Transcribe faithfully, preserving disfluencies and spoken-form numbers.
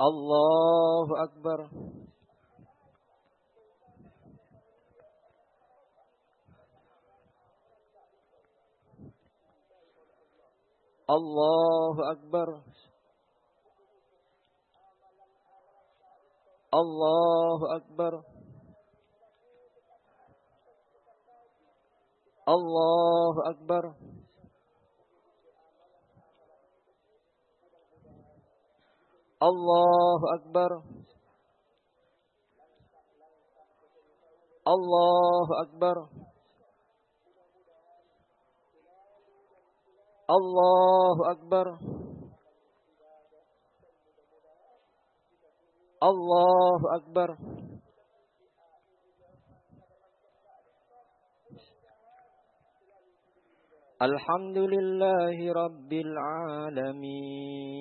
Allahu Akbar. Allahu Akbar. Allahu Akbar. Allahu Akbar. Allahu Akbar. Allahu Akbar. Allahu Akbar. Allahu Akbar. Alhamdulillahi Rabbil Alamin.